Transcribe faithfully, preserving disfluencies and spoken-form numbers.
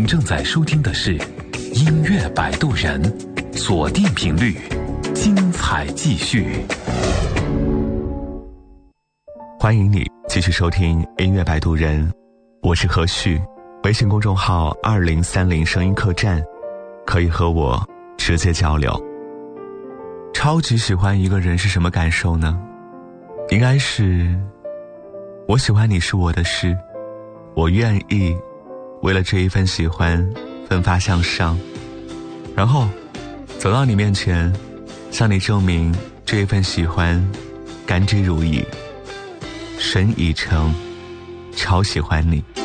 您正在收听的是音乐摆渡人，锁定频率，精彩继续。 欢迎你继续收听音乐摆渡人，我是何旭，微信公众号二零三零声音客栈，可以和我直接交流。超级喜欢一个人是什么感受呢？应该是我喜欢你是我的事，我愿意为了这一份喜欢奋发向上，然后走到你面前，向你证明这一份喜欢甘之如饴，深以诚，超喜欢你。